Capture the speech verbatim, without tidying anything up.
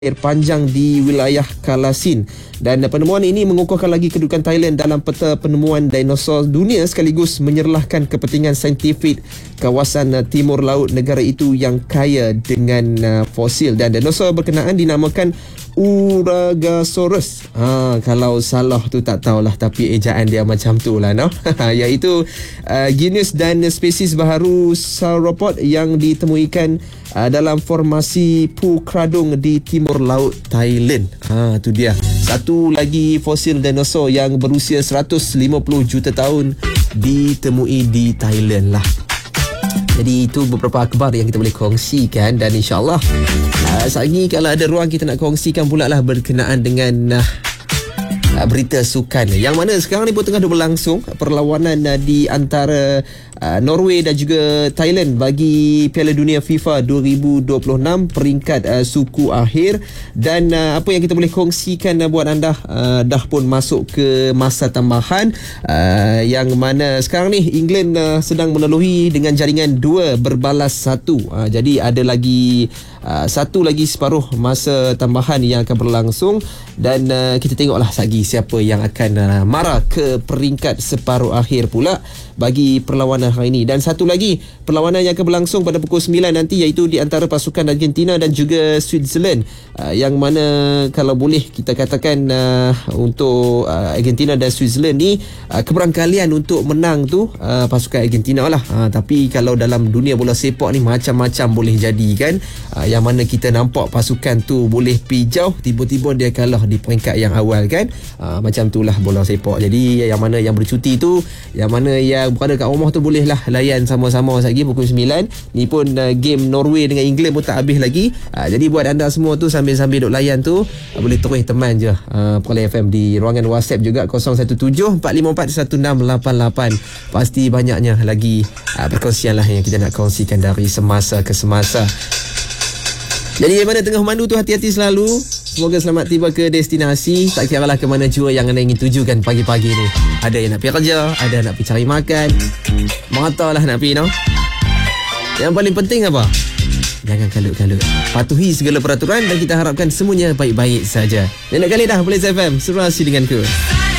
air panjang di wilayah Kalasin, dan penemuan ini mengukuhkan lagi kedudukan Thailand dalam peta penemuan dinosaur dunia sekaligus menyerlahkan kepentingan saintifik kawasan timur laut negara itu yang kaya dengan uh, fosil, dan dinosaur berkenaan dinamakan Uragasaurus. Ha, kalau salah tu tak tahulah, tapi ejaan dia macam tu lah, no? Iaitu uh, genus dan spesies baharu sauropod yang ditemuikan uh, dalam formasi Pu Kradung di timur laut Thailand. Ha, tu dia. Satu lagi fosil dinosaur yang berusia seratus lima puluh juta tahun ditemui di Thailand lah. Jadi itu beberapa akhbar yang kita boleh kongsikan, dan insyaAllah uh, saat ini kalau ada ruang kita nak kongsikan pula lah berkenaan dengan uh, uh, berita sukan, yang mana sekarang ni pun tengah berlangsung perlawanan uh, di antara uh, Norway dan juga Thailand bagi Piala Dunia FIFA dua ribu dua puluh enam peringkat uh, suku akhir. Dan uh, apa yang kita boleh kongsikan uh, buat anda, uh, dah pun masuk ke masa tambahan, uh, yang mana sekarang ni England uh, sedang meneluhi dengan jaringan dua berbalas satu. Uh, jadi ada lagi uh, satu lagi separuh masa tambahan yang akan berlangsung, dan uh, kita tengoklah lagi siapa yang akan uh, marah ke peringkat separuh akhir pula bagi perlawanan hari ini. Dan satu lagi perlawanan yang akan berlangsung pada pukul sembilan nanti, iaitu di antara pasukan Argentina dan juga Switzerland, uh, yang mana kalau boleh kita katakan uh, untuk uh, Argentina dan Switzerland ni uh, keberangkalian untuk menang tu uh, pasukan Argentina lah. uh, tapi kalau dalam dunia bola sepak ni macam-macam boleh jadi kan, uh, yang mana kita nampak pasukan tu boleh pergi jauh, tiba-tiba dia kalah di peringkat yang awal kan. uh, macam tu lah bola sepak. Jadi yang mana yang bercuti tu, yang mana yang berada kat rumah tu boleh lah layan sama-sama lagi pukul sembilan. Ni pun uh, game Norway dengan England pun tak habis lagi. uh, Jadi buat anda semua tu sambil-sambil duk layan tu, uh, boleh terus teman je uh, Perlis F M di ruangan WhatsApp juga kosong satu tujuh empat lima empat satu enam lapan lapan. Pasti banyaknya lagi uh, perkongsian lah yang kita nak kongsikan dari semasa ke semasa. Jadi yang mana tengah memandu tu, hati-hati selalu. Semoga selamat tiba ke destinasi. Tak kira lah ke mana jua yang anda ingin tujukan pagi-pagi ni. Ada yang nak pergi kerja, ada yang nak pergi cari makan, merata lah nak pergi, no? Yang paling penting apa? Jangan kalut-kalut. Patuhi segala peraturan dan kita harapkan semuanya baik-baik saja. Dan nak kali dah Perlis F M, serasi denganku.